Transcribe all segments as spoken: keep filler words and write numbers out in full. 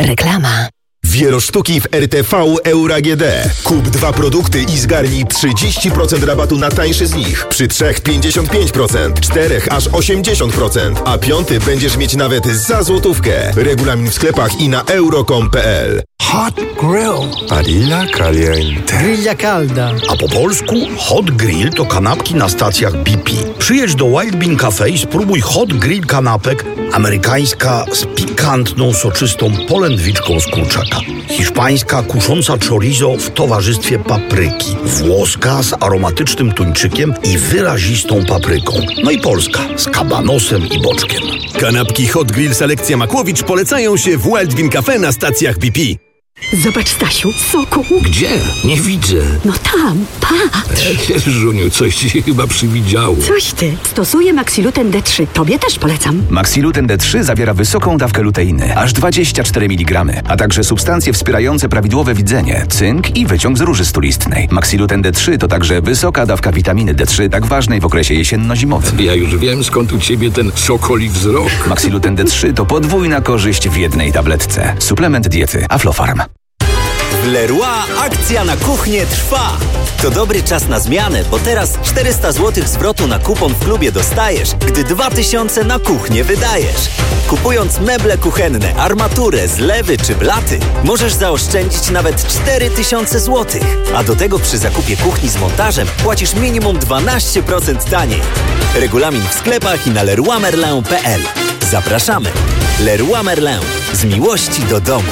Reklama. Wielosztuki w R T V Euro A G D. Kup dwa produkty i zgarnij trzydzieści procent rabatu na tańszy z nich. Przy trzech pięćdziesiąt pięć procent, czterech aż osiemdziesiąt procent, a piąty będziesz mieć nawet za złotówkę. Regulamin w sklepach i na euro kropka com kropka p l. Hot grill. Parrilla caliente. Grilla calda. A po polsku hot grill to kanapki na stacjach B P. Przyjedź do Wild Bean Cafe i spróbuj hot grill kanapek. Amerykańska z pikantną, soczystą polędwiczką z kurczaka. Hiszpańska kusząca chorizo w towarzystwie papryki. Włoska z aromatycznym tuńczykiem i wyrazistą papryką. No i polska z kabanosem i boczkiem. Kanapki Hot Grill Selekcja Makłowicz polecają się w Wild Bean Cafe na stacjach B P. Zobacz, Stasiu, soku. Gdzie? Nie widzę. No tam, patrz. Żuniu, coś ci się chyba przywidziało. Coś ty. Stosuję Maxiluten D trzy. Tobie też polecam. Maxiluten D trzy zawiera wysoką dawkę luteiny, aż dwadzieścia cztery miligramy, a także substancje wspierające prawidłowe widzenie, cynk i wyciąg z róży stulistnej. Maxiluten D trzy to także wysoka dawka witaminy D trzy, tak ważnej w okresie jesienno-zimowym. Ja już wiem, skąd u ciebie ten sokoli wzrok. Maxiluten D trzy to podwójna korzyść w jednej tabletce. Suplement diety Aflofarm. W Leroy akcja na kuchnię trwa. To dobry czas na zmianę, bo teraz czterysta złotych zwrotu na kupon w klubie dostajesz, gdy dwa tysiące na kuchnię wydajesz. Kupując meble kuchenne, armaturę, zlewy czy blaty, możesz zaoszczędzić nawet cztery tysiące złotych. A do tego przy zakupie kuchni z montażem płacisz minimum dwanaście procent taniej. Regulamin w sklepach i na leroy merlin kropka p l. Zapraszamy. Leroy Merlin. Z miłości do domu.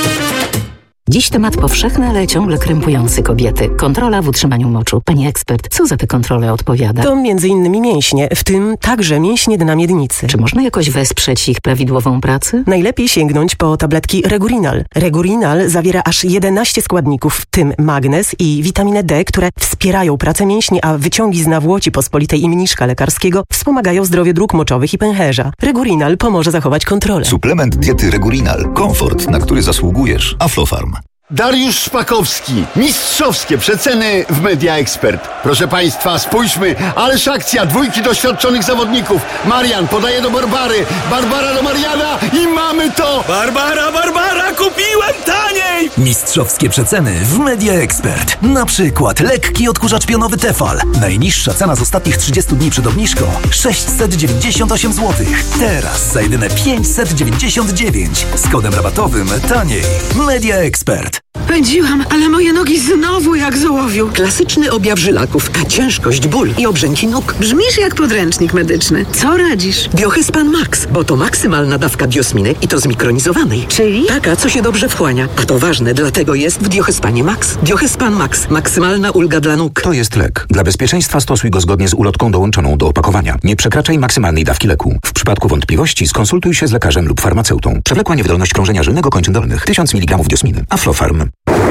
Dziś temat powszechny, ale ciągle krępujący kobiety. Kontrola w utrzymaniu moczu. Pani ekspert, co za tę kontrolę odpowiada? To między innymi mięśnie, w tym także mięśnie dna miednicy. Czy można jakoś wesprzeć ich prawidłową pracę? Najlepiej sięgnąć po tabletki Regurinal. Regurinal zawiera aż jedenaście składników, w tym magnez i witaminę D, które wspierają pracę mięśni, a wyciągi z nawłoci pospolitej i mniszka lekarskiego wspomagają zdrowie dróg moczowych i pęcherza. Regurinal pomoże zachować kontrolę. Suplement diety Regurinal. Komfort, na który zasługujesz. Aflofarm. Dariusz Szpakowski. Mistrzowskie przeceny w Media Expert. Proszę Państwa, spójrzmy, ależ akcja dwójki doświadczonych zawodników. Marian podaje do Barbary, Barbara do Mariana i mamy to! Barbara, Barbara, kupiłem taniej! Mistrzowskie przeceny w Media Expert. Na przykład lekki odkurzacz pionowy Tefal. Najniższa cena z ostatnich trzydziestu dni przed obniżką sześćset dziewięćdziesiąt osiem złotych. Teraz za jedyne pięćset dziewięćdziesiąt dziewięć. Z kodem rabatowym taniej. Media Expert. Pędziłam, ale moje nogi znowu jak z ołowiu. Klasyczny objaw żylaków, ciężkość, ból i obrzęki nóg. Brzmisz jak podręcznik medyczny. Co radzisz? Biohyspan Max, bo to maksymalna dawka biosminy i to zmikronizowanej. Czyli? Taka, co się dobrze wchłania. A to ważne, dlatego jest w Biohyspanie Max. Biohyspan Max. Maksymalna ulga dla nóg. To jest lek. Dla bezpieczeństwa stosuj go zgodnie z ulotką dołączoną do opakowania. Nie przekraczaj maksymalnej dawki leku. W przypadku wątpliwości skonsultuj się z lekarzem lub farmaceutą. Przewlekła niewydolność krążenia żylnego kończyn dolnych. tysiąc miligramów diosminy. Aflofarm.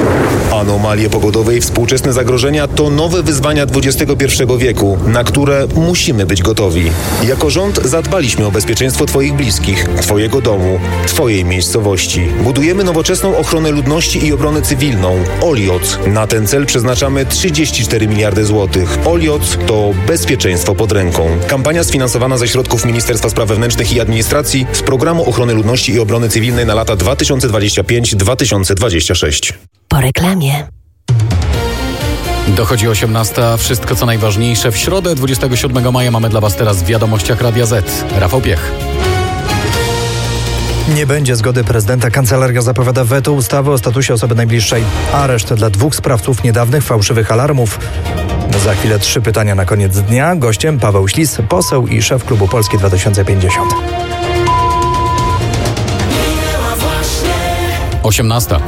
Anomalie pogodowe i współczesne zagrożenia to nowe wyzwania dwudziestego pierwszego wieku, na które musimy być gotowi. Jako rząd zadbaliśmy o bezpieczeństwo Twoich bliskich, Twojego domu, Twojej miejscowości. Budujemy nowoczesną ochronę ludności i obronę cywilną. Olioc. Na ten cel przeznaczamy trzydzieści cztery miliardy złotych. Olioc to bezpieczeństwo pod ręką. Kampania sfinansowana ze środków Ministerstwa Spraw Wewnętrznych i Administracji z Programu Ochrony Ludności i Obrony Cywilnej na lata dwa tysiące dwudziesty piąty do dwa tysiące dwudziestego szóstego. Po reklamie. Dochodzi osiemnasta. Wszystko co najważniejsze w środę dwudziestego siódmego maja mamy dla Was teraz w wiadomościach Radia Z. Rafał Piech. Nie będzie zgody prezydenta. Kancelaria zapowiada weto ustawy o statusie osoby najbliższej. Areszt dla dwóch sprawców niedawnych fałszywych alarmów. Za chwilę trzy pytania na koniec dnia. Gościem Paweł Ślis, poseł i szef klubu Polski dwa tysiące pięćdziesiąt. osiemnasta.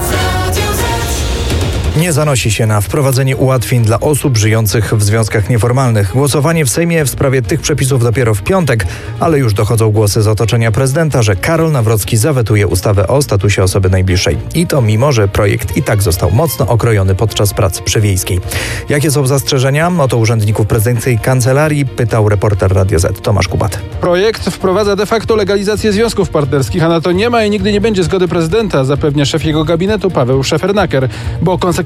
Nie zanosi się na wprowadzenie ułatwień dla osób żyjących w związkach nieformalnych. Głosowanie w Sejmie w sprawie tych przepisów dopiero w piątek, ale już dochodzą głosy z otoczenia prezydenta, że Karol Nawrocki zawetuje ustawę o statusie osoby najbliższej. I to mimo, że projekt i tak został mocno okrojony podczas prac przywiejskiej. Jakie są zastrzeżenia? O to urzędników prezydenckiej kancelarii pytał reporter Radio Z Tomasz Kubat. Projekt wprowadza de facto legalizację związków partnerskich, a na to nie ma i nigdy nie będzie zgody prezydenta, zapewnia szef jego gabinetu Paweł Szefernaker, bo konsekwencje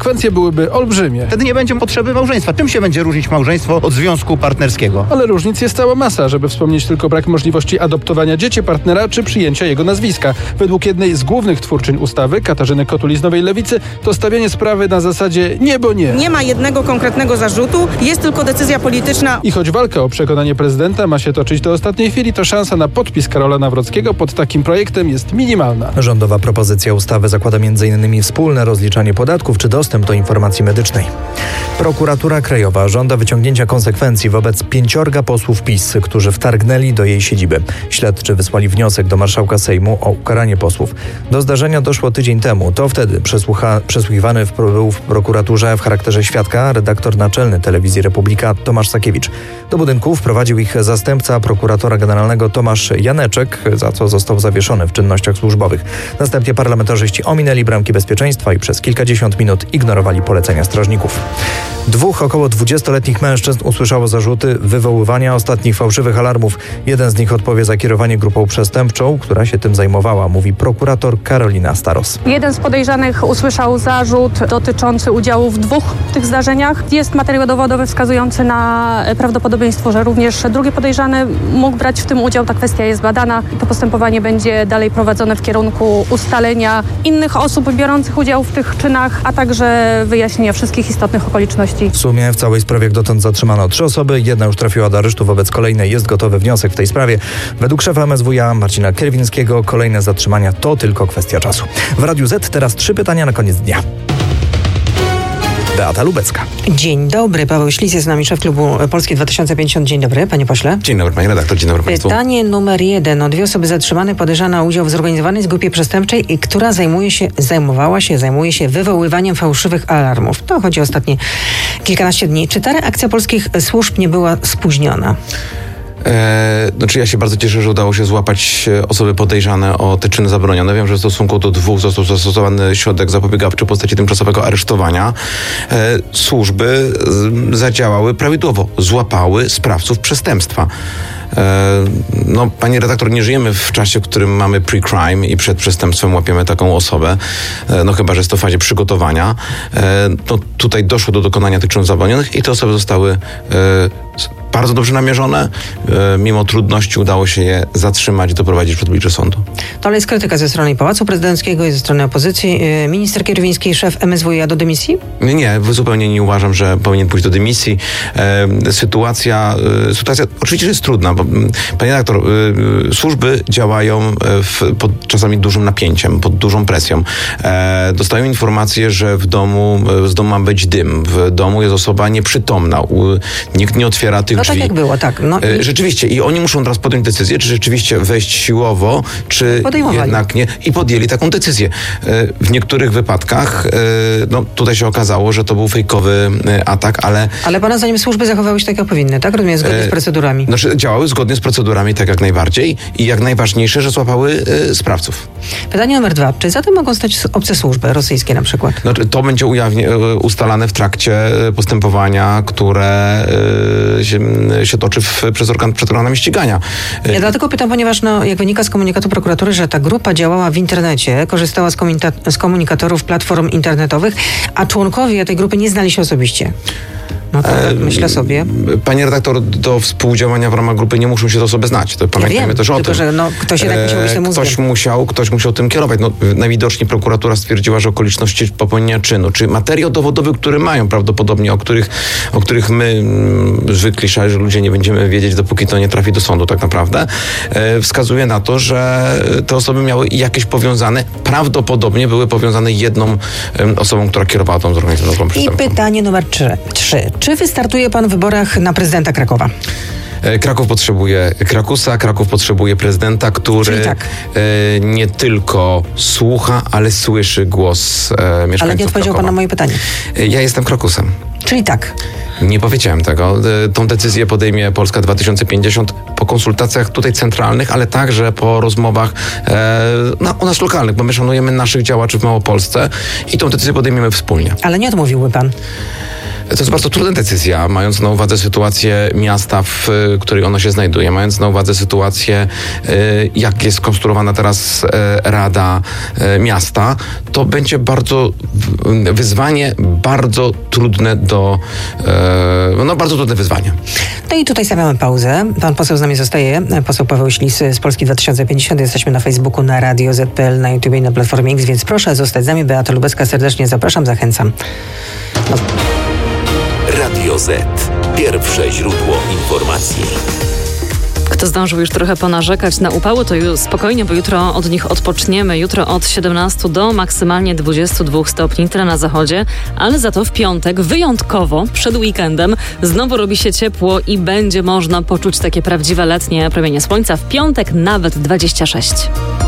konsekwencje byłyby olbrzymie. Wtedy nie będzie potrzeby małżeństwa. Czym się będzie różnić małżeństwo od związku partnerskiego? Ale różnic jest cała masa, żeby wspomnieć tylko brak możliwości adoptowania dzieci partnera czy przyjęcia jego nazwiska. Według jednej z głównych twórczyń ustawy, Katarzyny Kotuli z Nowej Lewicy, to stawianie sprawy na zasadzie nie, bo nie. Nie ma jednego konkretnego zarzutu, jest tylko decyzja polityczna. I choć walka o przekonanie prezydenta ma się toczyć do ostatniej chwili, to szansa na podpis Karola Nawrockiego pod takim projektem jest minimalna. Rządowa propozycja ustawy zakłada między innymi wspólne rozliczanie podatków czy dostęp do informacji medycznej. Prokuratura Krajowa żąda wyciągnięcia konsekwencji wobec pięciorga posłów PiS, którzy wtargnęli do jej siedziby. Śledczy wysłali wniosek do marszałka Sejmu o ukaranie posłów. Do zdarzenia doszło tydzień temu. To wtedy przesłucha, przesłuchiwany w, był w prokuraturze w charakterze świadka redaktor naczelny Telewizji Republika Tomasz Sakiewicz. Do budynku wprowadził ich zastępca prokuratora generalnego Tomasz Janeczek, za co został zawieszony w czynnościach służbowych. Następnie parlamentarzyści ominęli bramki bezpieczeństwa i przez kilkadziesiąt minut ignorowali polecenia strażników. Dwóch około dwudziestoletnich mężczyzn usłyszało zarzuty wywoływania ostatnich fałszywych alarmów. Jeden z nich odpowie za kierowanie grupą przestępczą, która się tym zajmowała, mówi prokurator Karolina Staros. Jeden z podejrzanych usłyszał zarzut dotyczący udziału w dwóch tych zdarzeniach. Jest materiał dowodowy wskazujący na prawdopodobieństwo, że również drugi podejrzany mógł brać w tym udział. Ta kwestia jest badana i to postępowanie będzie dalej prowadzone w kierunku ustalenia innych osób biorących udział w tych czynach, a także wyjaśnienia wszystkich istotnych okoliczności. W sumie w całej sprawie jak dotąd zatrzymano trzy osoby. Jedna już trafiła do aresztu, wobec kolejnej jest gotowy wniosek w tej sprawie. Według szefa M S W iA Marcina Kierwińskiego kolejne zatrzymania to tylko kwestia czasu. W Radiu Z teraz trzy pytania na koniec dnia. Beata Lubecka. Dzień dobry, Paweł Ślis jest z nami, szef klubu Polski dwa tysiące pięćdziesiąt. Dzień dobry, panie pośle. Dzień dobry, panie redaktor, dzień dobry państwu. Pytanie numer jeden. O dwie osoby zatrzymane podejrzane o udział w zorganizowanej grupie przestępczej, która zajmuje się, zajmowała się, zajmuje się wywoływaniem fałszywych alarmów. To chodzi o ostatnie kilkanaście dni. Czy ta reakcja polskich służb nie była spóźniona? E, znaczy ja się bardzo cieszę, że udało się złapać osoby podejrzane o te czyny zabronione. Wiem, że w stosunku do dwóch został zastosowany środek zapobiegawczy w postaci tymczasowego aresztowania. E, służby z, zadziałały prawidłowo, złapały sprawców przestępstwa. E, no, pani redaktor, nie żyjemy w czasie, w którym mamy pre-crime i przed przestępstwem łapiemy taką osobę, e, no chyba że jest to w fazie przygotowania. E, no, tutaj doszło do dokonania tych czynów zabronionych i te osoby zostały e, bardzo dobrze namierzone. E, mimo trudności udało się je zatrzymać i doprowadzić przed oblicze sądu. To ale jest krytyka ze strony Pałacu Prezydenckiego i ze strony opozycji. E, minister Kierwiński, szef M S W iA do dymisji? Nie, nie, zupełnie nie uważam, że powinien pójść do dymisji. E, sytuacja, e, sytuacja oczywiście jest trudna, bo panie redaktor, e, służby działają w, pod czasami dużym napięciem, pod dużą presją. E, dostają informacje, że w domu, z domu ma być dym, w domu jest osoba nieprzytomna, u, nikt nie otwiera tych No drzwi. tak jak było, tak. No i... Rzeczywiście. I oni muszą teraz podjąć decyzję, czy rzeczywiście wejść siłowo, czy jednak nie. I podjęli taką decyzję. W niektórych wypadkach, no tutaj się okazało, że to był fejkowy atak, ale... Ale pana zdaniem służby zachowały się tak, jak powinny, tak? Rozumiem, zgodnie z procedurami. Znaczy działały zgodnie z procedurami, tak jak najbardziej. I jak najważniejsze, że złapały sprawców. Pytanie numer dwa. Czy za tym mogą stać obce służby, rosyjskie na przykład? Znaczy, to będzie ujawnie, ustalane w trakcie postępowania, które się, się toczy w, przez organ, przed organami ścigania. Ja dlatego pytam, ponieważ no, jak wynika z komunikatu prokuratury, że ta grupa działała w internecie, korzystała z, komunika- z komunikatorów platform internetowych, a członkowie tej grupy nie znali się osobiście. No to tak myślę sobie. Panie redaktor, do współdziałania w ramach grupy nie muszą się te osoby znać. To pamiętajmy ja wiem, też o tylko, tym. Że no, ktoś jednak musiał być tym mózgiem. Ktoś musiał, ktoś musiał tym kierować. No, najwidoczniej prokuratura stwierdziła, że okoliczności popełnienia czynu, czy materiał dowodowy, który mają prawdopodobnie, o których, o których my mm, zwykli szali ludzie nie będziemy wiedzieć, dopóki to nie trafi do sądu tak naprawdę, e, wskazuje na to, że te osoby miały jakieś powiązane, prawdopodobnie były powiązane jedną e, osobą, która kierowała tą zorganizowaną grupą przestępczą. I pytanie numer trzy. trzy. Czy wystartuje pan w wyborach na prezydenta Krakowa? Kraków potrzebuje Krakusa, Kraków potrzebuje prezydenta, który tak. e, nie tylko słucha, ale słyszy głos e, mieszkańców Ale nie odpowiedział Krakowa. pan na moje pytanie. E, ja jestem Krakusem. Czyli tak. Nie powiedziałem tego. E, tą decyzję podejmie Polska dwa tysiące pięćdziesiąt po konsultacjach tutaj centralnych, ale także po rozmowach e, no, u nas lokalnych, bo my szanujemy naszych działaczy w Małopolsce i tą decyzję podejmiemy wspólnie. Ale nie odmówiłby pan? To jest bardzo trudna decyzja, mając na uwadze sytuację miasta, w której ono się znajduje, mając na uwadze sytuację, jak jest konstruowana teraz Rada Miasta, to będzie bardzo wyzwanie, bardzo trudne do, no bardzo trudne wyzwanie. No i tutaj stawiamy pauzę. Pan poseł z nami zostaje, poseł Paweł Ślis z Polski dwa tysiące pięćdziesiąt. Jesteśmy na Facebooku, na Radio Z P L, na YouTube i na Platformie X, więc proszę zostać z nami. Beata Lubecka, serdecznie zapraszam, zachęcam. No. Radio Z. Pierwsze źródło informacji. Kto zdążył już trochę ponarzekać na upały, to już spokojnie, bo jutro od nich odpoczniemy. Jutro od siedemnastu do maksymalnie dwudziestu dwóch stopni, tyle na zachodzie, ale za to w piątek wyjątkowo przed weekendem znowu robi się ciepło i będzie można poczuć takie prawdziwe letnie promienie słońca. W piątek nawet dwadzieścia sześć.